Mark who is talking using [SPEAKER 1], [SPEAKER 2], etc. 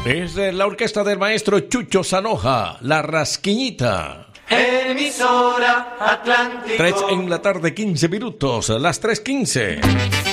[SPEAKER 1] Es la orquesta del maestro Chucho Zanoja, La Rasquiñita.
[SPEAKER 2] Emisora Atlántico.
[SPEAKER 1] 3 en la tarde, 15 minutos, las 3:15.